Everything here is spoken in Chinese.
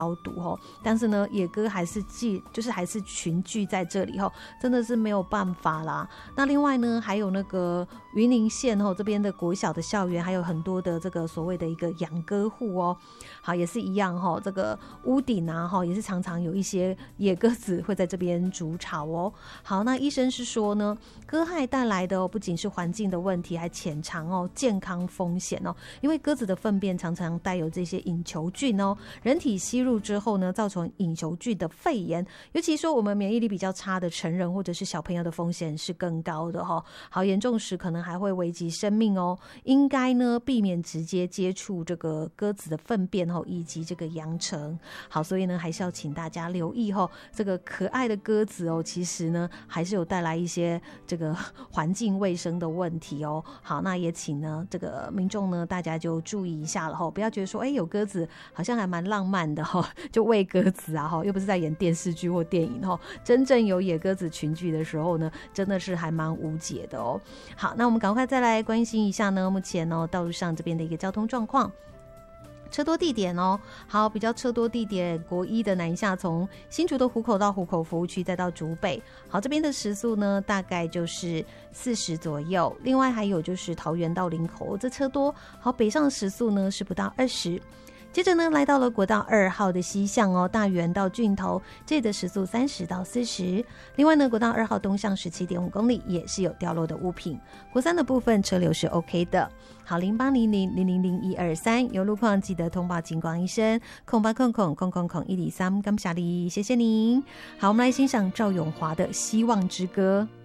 消毒哦，但是呢，野鸽还是还是群聚在这里哦，真的是没有办法啦。那另外呢，还有那个云林县哦这边的国小的校园，还有很多的这个所谓的一个养鸽户哦，好也是一样哦，这个屋顶啊哈也是常常有一些野鸽子会在这边筑巢哦。好，那医生是说呢，鸽害带来的不仅是环境的问题，还潜藏健康风险哦，因为鸽子的粪便常常带有这些隐球菌哦，人体吸入之后呢，造成隐球菌的肺炎，尤其说我们免疫力比较差的成人或者是小朋友的风险是更高的哈。好，严重时可能还会危及生命哦。应该呢避免直接接触这个鸽子的粪便哦，以及这个扬尘。好，所以呢还是要请大家留意哦，这个可爱的鸽子哦，其实呢还是有带来一些这个环境卫生的问题哦。好，那也请呢这个民众呢大家就注意一下了哈，不要觉得说有鸽子好像还蛮浪漫的哈，就喂鸽子啊哈，又不是在演电视剧或电影哈，真正有野鸽子群聚的时候呢，真的是还蛮无解的哦。好，那我们赶快再来关心一下呢，目前道路上这边的一个交通状况。车多地点哦，好，比较车多地点，国一的南下从新竹的湖口到湖口服务区，再到竹北，好，这边的时速呢大概就是40左右。另外还有就是桃园到林口，这车多，好，北上的时速呢是不到20。接着呢，来到了国道2号的西向哦，大园到郡头，这里的时速30到40。另外呢，国道2号东向17.5公里也是有掉落的物品。国3的部分车流是 OK 的。好，0800000123有路况记得通报警广医生，0800000103，感谢你，谢谢您。好，我们来欣赏赵咏华的《希望之歌》。